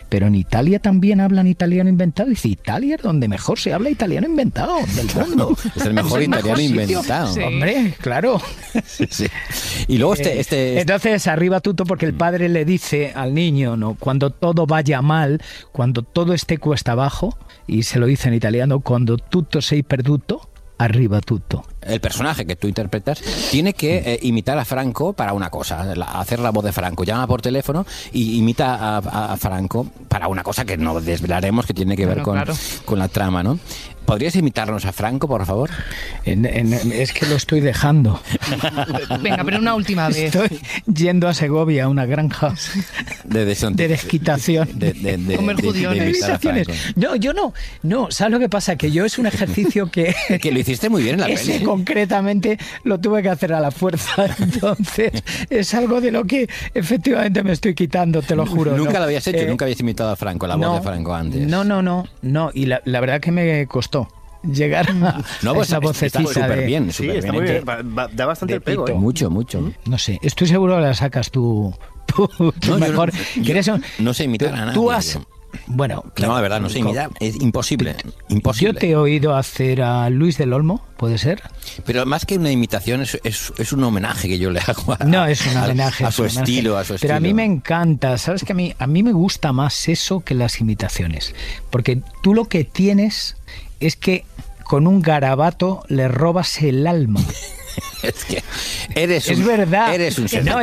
pero en Italia también hablan italiano inventado. Dice, Italia es donde mejor se habla italiano inventado del mundo. Es el mejor italiano inventado. Sí. Hombre, claro. Sí, sí. Y luego Entonces, arriba tutto, porque el padre le dice al niño, ¿no? Cuando todo vaya mal, cuando todo esté cuesta abajo, y se lo dice en italiano, cuando tutto sei perduto, arriba tutto. El personaje que tú interpretas tiene que imitar a Franco para una cosa, hacer la voz de Franco. Llama por teléfono y imita a Franco para una cosa que no desvelaremos, que tiene que ver con la trama, ¿no? ¿Podrías imitarnos a Franco, por favor? Es que lo estoy dejando. Venga, pero una última vez. Estoy yendo a Segovia, a una granja de desquitación. De comer judiones. No, yo no. No, ¿sabes lo que pasa? Que yo es un ejercicio que... que lo hiciste muy bien en la peli. Concretamente lo tuve que hacer a la fuerza. Entonces, es algo de lo que efectivamente me estoy quitando, te lo juro. Nunca lo habías hecho, nunca habías imitado a Franco, la voz de Franco antes. No. Y la verdad que me costó llegar a esa vocecita. Está súper bien, sí, está muy bien. Da bastante el pego. Mucho. No sé, estoy seguro que la sacas tú mejor. No sé imitar a nadie. Tú has... Bueno, claro, la verdad, no sé imitar, es imposible. Yo te he oído hacer a Luis del Olmo, ¿puede ser? Pero más que una imitación, es un homenaje que yo le hago No, es un homenaje. A su estilo. Pero a mí me encanta, ¿sabes? Que a mí me gusta más eso que las imitaciones. Porque tú lo que tienes es que con un garabato le robas el alma. Es que eres un seductor.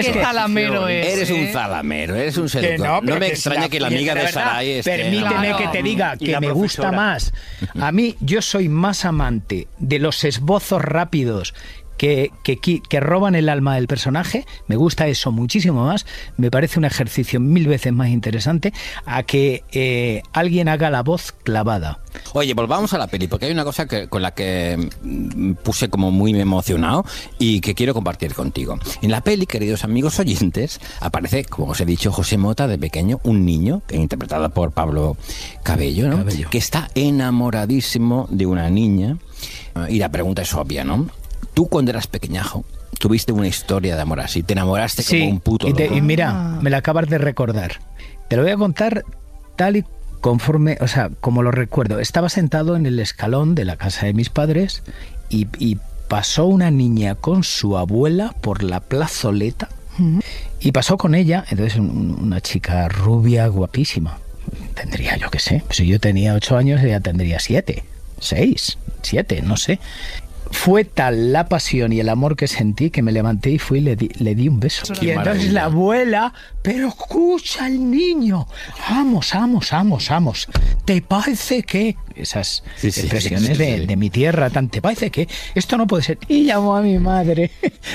Eres un zalamero, eres un seductor. No me extraña que la amiga de Sarai esté... Permíteme que te diga que me gusta más. A mí, yo soy más amante de los esbozos rápidos que roban el alma del personaje. Me gusta eso muchísimo más. Me parece un ejercicio 1000 veces más interesante a que alguien haga la voz clavada. Oye, volvamos a la peli, porque hay una cosa con la que puse como muy emocionado y que quiero compartir contigo. En la peli, queridos amigos oyentes, aparece, como os he dicho, José Mota de pequeño, un niño, interpretado por Pablo Cabello, ¿no? Que está enamoradísimo de una niña. Y la pregunta es obvia, ¿no? Tú, cuando eras pequeñajo, tuviste una historia de amor así, te enamoraste como un puto loco. Y mira, me la acabas de recordar. Te lo voy a contar tal y conforme, o sea, como lo recuerdo. Estaba sentado en el escalón de la casa de mis padres y pasó una niña con su abuela por la plazoleta y pasó con ella, entonces una chica rubia, guapísima. Tendría, yo qué sé, si yo tenía 8 años, ella tendría 7, 6, 7, no sé. Fue tal la pasión y el amor que sentí que me levanté y fui y le di un beso. Y entonces la abuela, pero escucha al niño, vamos. ¿Te parece que? Esas expresiones de mi tierra, ¿te parece que? Esto no puede ser. Y llamó a mi madre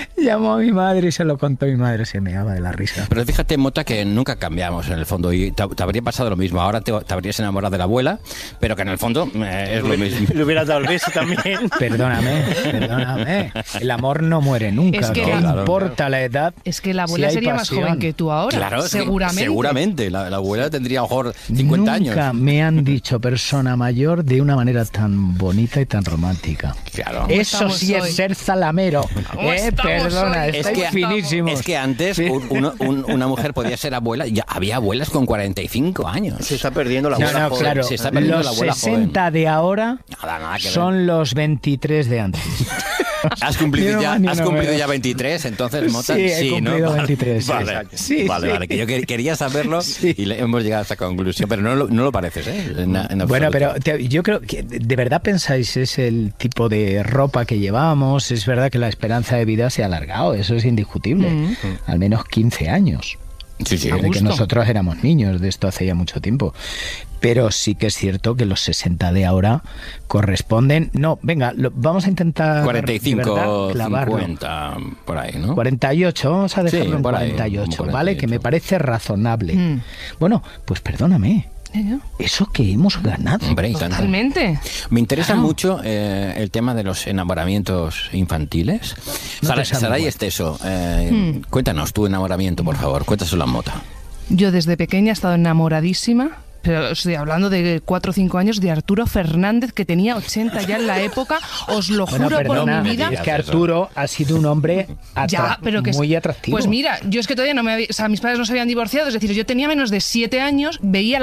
y se lo contó a mi madre, se me daba de la risa. Pero fíjate, Mota, que nunca cambiamos en el fondo y te habría pasado lo mismo. Ahora te habrías enamorado de la abuela, pero que en el fondo es lo mismo. Le hubieras dado el beso también. Perdóname. El amor no muere nunca. Es que no importa la edad. Es que la abuela sería más joven que tú ahora. Claro, seguramente. La abuela tendría a lo mejor 50 años. Nunca me han dicho persona mayor de una manera tan bonita y tan romántica. Claro. Eso sí es ser zalamero. Perdona, estáis finísimos. Es que antes una mujer podía ser abuela. Ya había abuelas con 45 años. Se está perdiendo la abuela joven. Claro, se está perdiendo los la abuela 60 joven. De ahora nada que son ver. Los 23 de antes. ¿Has cumplido ya 23? Entonces, Mota, sí, he cumplido 23. Vale, sí. Vale, que yo quería saberlo y hemos llegado a esta conclusión, pero no lo pareces, ¿eh? Bueno, pero yo creo que ¿de verdad pensáis es el tipo de ropa que llevamos? Es verdad que la esperanza de vida se ha alargado, eso es indiscutible. Al menos 15 años. Sí, desde que nosotros éramos niños, de esto hace ya mucho tiempo. Pero sí que es cierto que los 60 de ahora corresponden... No, venga, vamos a intentar... 45, 50, por ahí, ¿no? 48, vamos a dejarlo en 48, ¿vale? Que me parece razonable. Bueno, pues perdóname. Eso que hemos ganado. Hombre, totalmente. Me interesa mucho el tema de los enamoramientos infantiles. Saray Esteso, cuéntanos tu enamoramiento, por favor. Cuéntaselo a Mota. Yo desde pequeña he estado enamoradísima. Pero estoy hablando de 4 o 5 años de Arturo Fernández, que tenía 80 ya en la época, os lo juro por mi vida. Es que Arturo ha sido un hombre muy atractivo. Pues mira, yo es que todavía no me había... O sea, mis padres no se habían divorciado, es decir, yo tenía menos de 7 años, veía